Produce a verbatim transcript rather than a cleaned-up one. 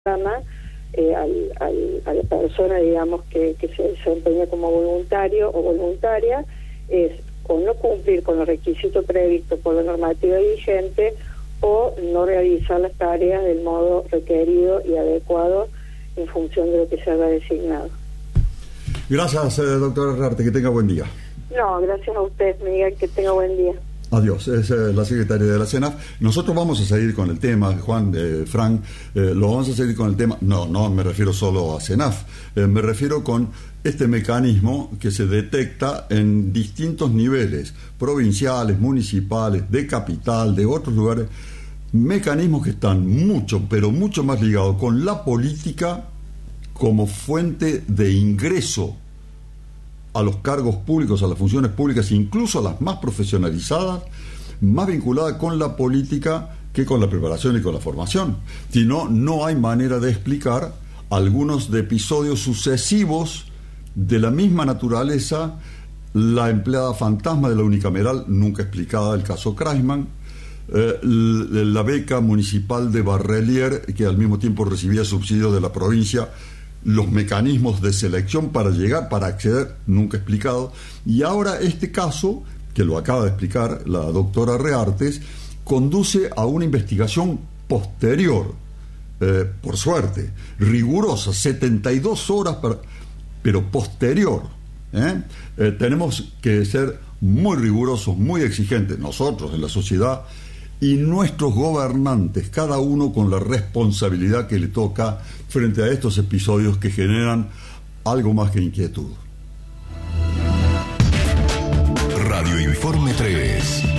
Eh, al, al, a la persona, digamos, que, que se desempeña como voluntario o voluntaria, es o no cumplir con los requisitos previstos por la normativa vigente o no realizar las tareas del modo requerido y adecuado en función de lo que se haya designado. Gracias, eh, doctora Rearte, que tenga buen día. No, gracias a usted, Miguel, que tenga buen día. Adiós, es eh, la secretaria de la CENAF. Nosotros vamos a seguir con el tema, Juan, eh, Frank, eh, lo vamos a seguir con el tema. No, no me refiero solo a CENAF, eh, me refiero con este mecanismo que se detecta en distintos niveles, provinciales, municipales, de capital, de otros lugares, mecanismos que están mucho, pero mucho más ligados con la política como fuente de ingreso a los cargos públicos, a las funciones públicas, incluso a las más profesionalizadas, más vinculadas con la política que con la preparación y con la formación. Si no, no hay manera de explicar algunos de episodios sucesivos de la misma naturaleza, la empleada fantasma de la unicameral, nunca explicada, el caso Kreisman, eh, la beca municipal de Barrelier, que al mismo tiempo recibía subsidios de la provincia, los mecanismos de selección para llegar, para acceder, nunca explicado. Y ahora este caso, que lo acaba de explicar la doctora Reartes, conduce a una investigación posterior, eh, por suerte, rigurosa, setenta y dos horas, para, pero posterior. ¿eh? Eh, tenemos que ser muy rigurosos, muy exigentes, nosotros en la sociedad, y nuestros gobernantes, cada uno con la responsabilidad que le toca frente a estos episodios que generan algo más que inquietud. Radio Informe tres.